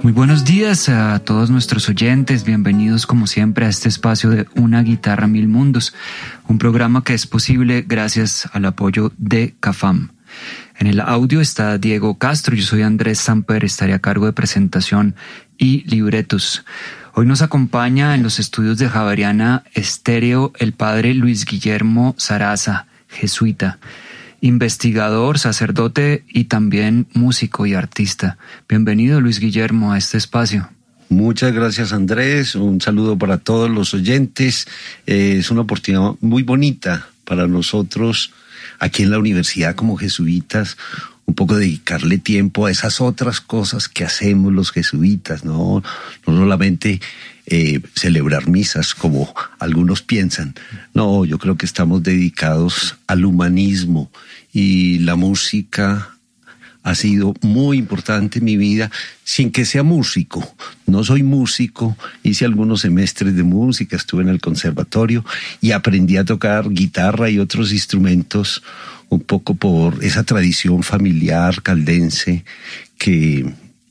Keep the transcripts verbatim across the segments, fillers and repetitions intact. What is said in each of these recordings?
Muy buenos días a todos nuestros oyentes, bienvenidos como siempre a este espacio de Una Guitarra Mil Mundos, un programa que es posible gracias al apoyo de CAFAM. En el audio está Diego Castro, yo soy Andrés Samper, estaré a cargo de presentación y libretos. Hoy nos acompaña en los estudios de Javeriana Estéreo el padre Luis Guillermo Zaraza, jesuita, investigador, sacerdote y también músico y artista. Bienvenido, Luis Guillermo, a este espacio. Muchas gracias, Andrés. Un saludo para todos los oyentes. Eh, es una oportunidad muy bonita para nosotros aquí en la universidad como jesuitas, un poco dedicarle tiempo a esas otras cosas que hacemos los jesuitas, no, no solamente eh, celebrar misas como algunos piensan. No, yo creo que estamos dedicados al humanismo y la música ha sido muy importante en mi vida, sin que sea músico. No soy músico, hice algunos semestres de música, estuve en el conservatorio y aprendí a tocar guitarra y otros instrumentos un poco por esa tradición familiar caldense que,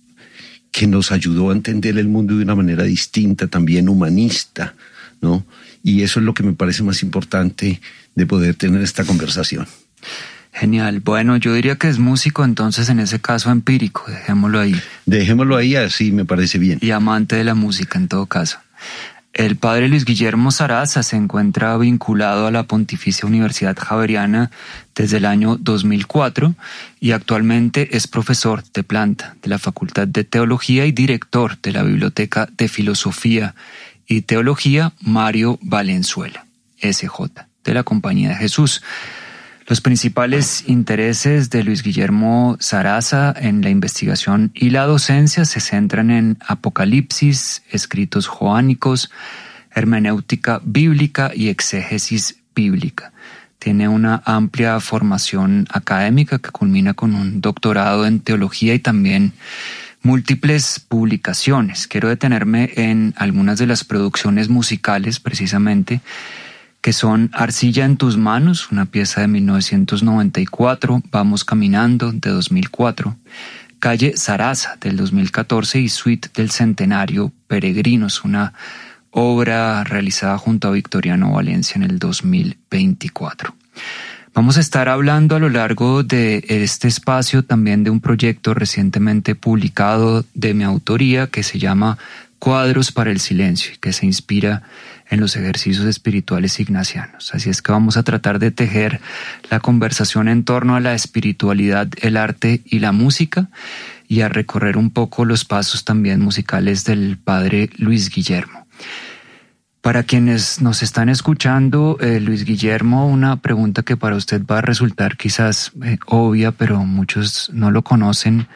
que nos ayudó a entender el mundo de una manera distinta, también humanista, ¿no? Y eso es lo que me parece más importante de poder tener esta conversación. Genial. Bueno, yo diría que es músico, entonces en ese caso empírico, dejémoslo ahí. Dejémoslo ahí, así me parece bien. Y amante de la música en todo caso. El padre Luis Guillermo Zaraza se encuentra vinculado a la Pontificia Universidad Javeriana desde el año dos mil cuatro y actualmente es profesor de planta de la Facultad de Teología y director de la Biblioteca de Filosofía y Teología Mario Valenzuela, S J, de la Compañía de Jesús. Los principales intereses de Luis Guillermo Zaraza en la investigación y la docencia se centran en Apocalipsis, escritos joánicos, hermenéutica bíblica y exégesis bíblica. Tiene una amplia formación académica que culmina con un doctorado en teología y también múltiples publicaciones. Quiero detenerme en algunas de las producciones musicales precisamente, que son Arcilla en tus manos, una pieza de mil novecientos noventa y cuatro, Vamos caminando, de dos mil cuatro, Calle Zaraza, del dos mil catorce, y Suite del Centenario, Peregrinos, una obra realizada junto a Victoriano Valencia en el dos mil veinticuatro. Vamos a estar hablando a lo largo de este espacio también de un proyecto recientemente publicado de mi autoría que se llama Cuadros para el Silencio y que se inspira en los ejercicios espirituales ignacianos. Así es que vamos a tratar de tejer la conversación en torno a la espiritualidad, el arte y la música y a recorrer un poco los pasos también musicales del padre Luis Guillermo. Para quienes nos están escuchando, eh, Luis Guillermo, una pregunta que para usted va a resultar quizás eh, obvia, pero muchos no lo conocen.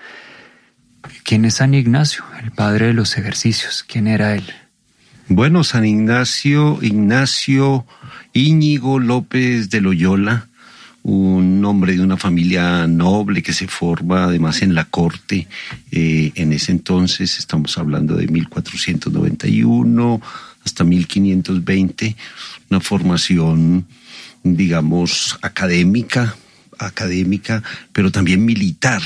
¿Quién es San Ignacio, el padre de los ejercicios? ¿Quién era él? Bueno, San Ignacio, Ignacio Íñigo López de Loyola, un hombre de una familia noble que se forma además en la corte. Eh, en ese entonces, estamos hablando de mil cuatrocientos noventa y uno hasta mil quinientos veinte, una formación, digamos, académica, académica, pero también militar.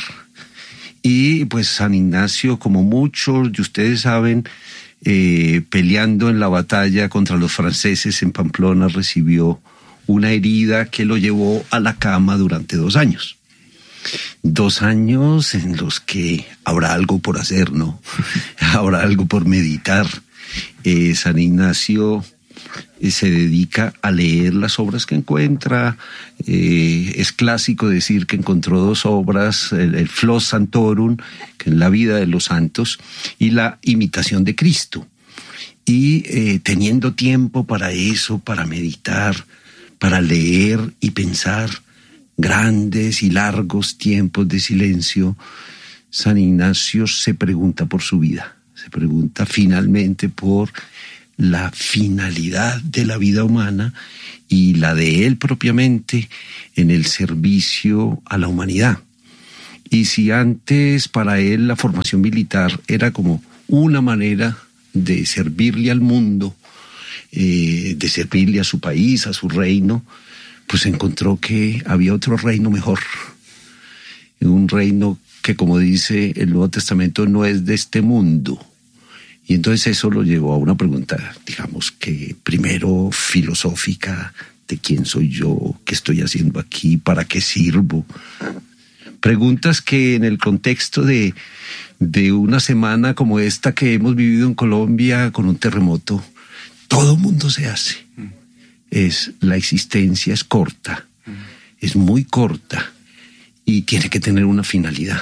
Y pues San Ignacio, como muchos de ustedes saben, eh, peleando en la batalla contra los franceses en Pamplona, recibió una herida que lo llevó a la cama durante dos años. Dos años en los que habrá algo por hacer, ¿no? Habrá algo por meditar. Eh, San Ignacio eh, se dedica a leer las obras que encuentra. Eh, es clásico decir que encontró dos obras, el, el Flos Santorum, que es la vida de los santos, y la Imitación de Cristo. Y eh, teniendo tiempo para eso, para meditar, para leer y pensar, grandes y largos tiempos de silencio, San Ignacio se pregunta por su vida, se pregunta finalmente por la finalidad de la vida humana y la de él propiamente en el servicio a la humanidad. Y si antes para él la formación militar era como una manera de servirle al mundo, eh, de servirle a su país, a su reino, pues encontró que había otro reino mejor, un reino que, como dice el Nuevo Testamento, no es de este mundo. Y entonces eso lo llevó a una pregunta, digamos que primero filosófica, de quién soy yo, qué estoy haciendo aquí, para qué sirvo. Preguntas que en el contexto de, de una semana como esta que hemos vivido en Colombia con un terremoto, todo el mundo se hace. Es, la existencia es corta, es muy corta y tiene que tener una finalidad.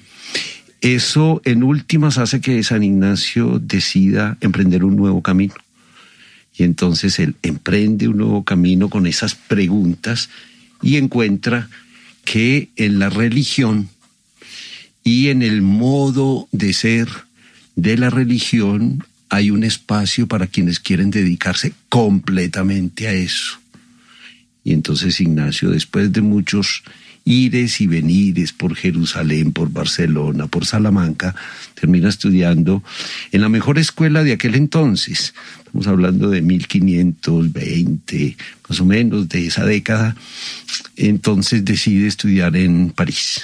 Eso en últimas hace que San Ignacio decida emprender un nuevo camino. Y entonces él emprende un nuevo camino con esas preguntas y encuentra que en la religión y en el modo de ser de la religión hay un espacio para quienes quieren dedicarse completamente a eso. Y entonces Ignacio, después de muchos ires y venires por Jerusalén, por Barcelona, por Salamanca, termina estudiando en la mejor escuela de aquel entonces. Estamos hablando de mil quinientos veinte, más o menos, de esa década. Entonces decide estudiar en París.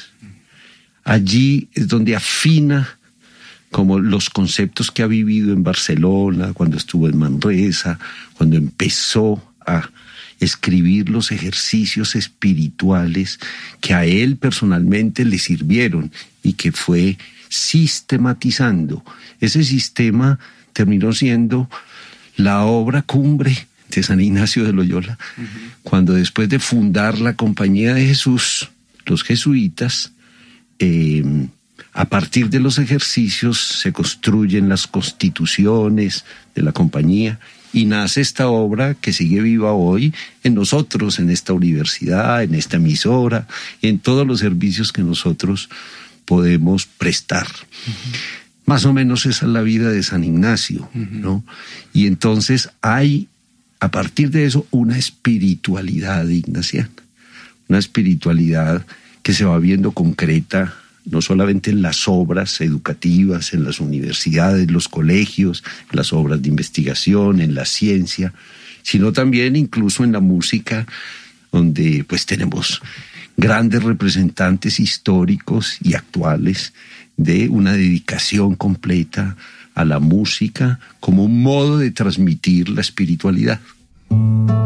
Allí es donde afina como los conceptos que ha vivido en Barcelona, cuando estuvo en Manresa, cuando empezó a escribir los ejercicios espirituales que a él personalmente le sirvieron y que fue sistematizando. Ese sistema terminó siendo la obra cumbre de San Ignacio de Loyola, uh-huh. cuando después de fundar la Compañía de Jesús, los jesuitas, eh, a partir de los ejercicios se construyen las constituciones de la compañía y nace esta obra que sigue viva hoy en nosotros, en esta universidad, en esta emisora, en todos los servicios que nosotros podemos prestar. Uh-huh. Más o menos esa es la vida de San Ignacio, uh-huh. ¿no? Y entonces hay, a partir de eso, una espiritualidad ignaciana, una espiritualidad que se va viendo concreta no solamente en las obras educativas, en las universidades, los colegios, en las obras de investigación, en la ciencia, sino también incluso en la música, donde pues tenemos grandes representantes históricos y actuales de una dedicación completa a la música como un modo de transmitir la espiritualidad.